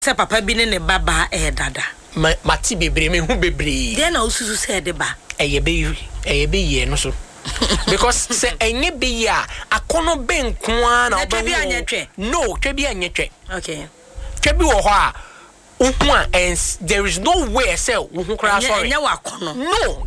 Se papa bi ne baba dada. Mati bebre me hu bebre. Then na ususu say de ba. Eye be ye no so. Because se enye be ya akono be nko na obawu. No, twa bi anyetwe. Okay. Twa bi wo ho a and there is no way say wo hu kra sorry. Enye wa akono. No.